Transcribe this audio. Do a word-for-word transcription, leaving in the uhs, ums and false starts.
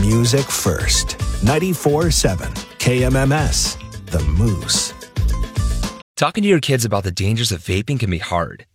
music first. ninety-four point seven K M M S, The Moose. Talking to your kids about the dangers of vaping can be hard.